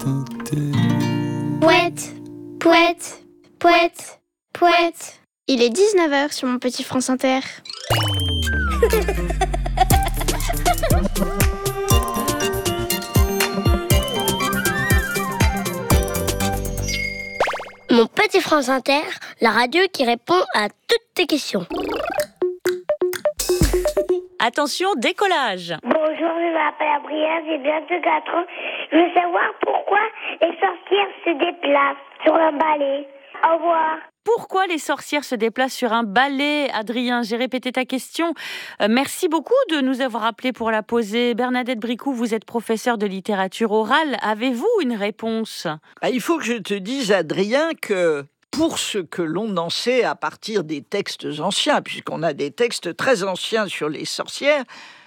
Pouette, pouette, pouette, pouette. Il est 19h sur mon petit France Inter. Mon petit France Inter, la radio qui répond à toutes tes questions. Attention, décollage. Bonjour, je m'appelle Gabrielle, j'ai bientôt 4 ans. Je veux savoir pourquoi les sorcières se déplacent sur un balai. Au revoir. Pourquoi les sorcières se déplacent sur un balai, Adrien? J'ai répété ta question. Merci beaucoup de nous avoir appelés pour la poser. Bernadette Bricou, vous êtes professeure de littérature orale. Avez-vous une réponse? Il faut que je te dise, Adrien, que pour ce que l'on en sait à partir des textes anciens, puisqu'on a des textes très anciens sur les sorcières,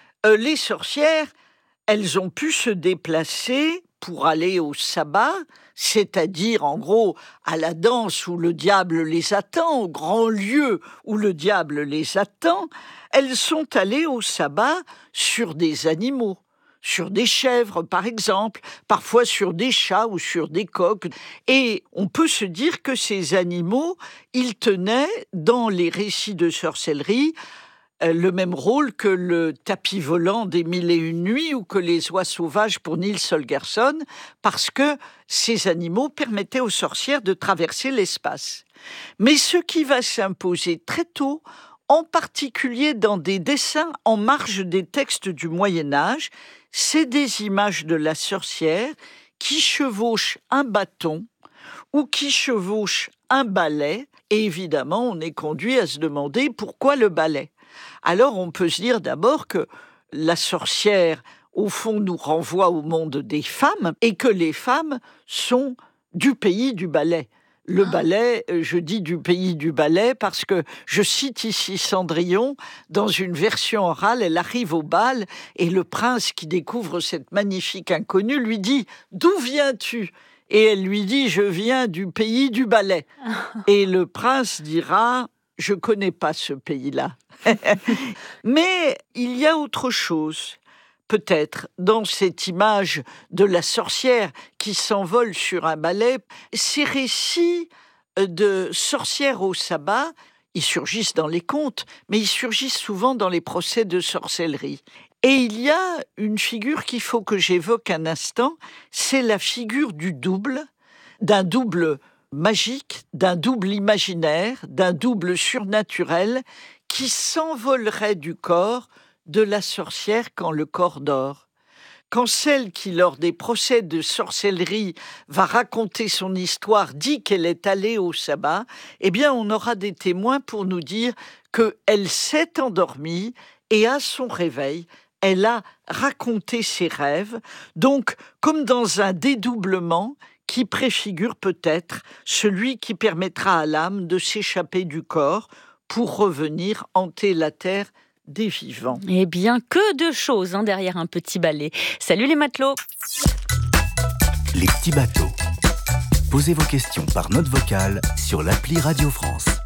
elles ont pu se déplacer pour aller au sabbat, c'est-à-dire en gros à la danse où le diable les attend, au grand lieu où le diable les attend. Elles sont allées au sabbat sur des animaux, sur des chèvres par exemple, parfois sur des chats ou sur des coqs. Et on peut se dire que ces animaux, ils tenaient dans les récits de sorcellerie le même rôle que le tapis volant des 1001 nuits ou que les oies sauvages pour Niels Holgersson, parce que ces animaux permettaient aux sorcières de traverser l'espace. Mais ce qui va s'imposer très tôt, en particulier dans des dessins en marge des textes du Moyen-Âge, c'est des images de la sorcière qui chevauche un bâton ou qui chevauche un balai, et évidemment on est conduit à se demander pourquoi le balai. Alors on peut se dire d'abord que la sorcière, au fond, nous renvoie au monde des femmes et que les femmes sont du pays du ballet. Le ballet, je dis du pays du ballet parce que je cite ici Cendrillon, dans une version orale, elle arrive au bal et le prince qui découvre cette magnifique inconnue lui dit « D'où viens-tu » Et elle lui dit « Je viens du pays du ballet ». Et le prince dira « Je connais pas ce pays-là ». Mais il y a autre chose, peut-être, dans cette image de la sorcière qui s'envole sur un balai. Ces récits de sorcières au sabbat, ils surgissent dans les contes, mais ils surgissent souvent dans les procès de sorcellerie. Et il y a une figure qu'il faut que j'évoque un instant, c'est la figure du double, d'un double magique, d'un double imaginaire, d'un double surnaturel qui s'envolerait du corps de la sorcière quand le corps dort. Quand celle qui, lors des procès de sorcellerie, va raconter son histoire, dit qu'elle est allée au sabbat, eh bien on aura des témoins pour nous dire qu'elle s'est endormie et à son réveil, elle a raconté ses rêves, donc comme dans un dédoublement qui préfigure peut-être celui qui permettra à l'âme de s'échapper du corps pour revenir hanter la terre des vivants. Eh bien, que de choses derrière un petit balai. Salut les matelots. Les petits bateaux. Posez vos questions par note vocale sur l'appli Radio France.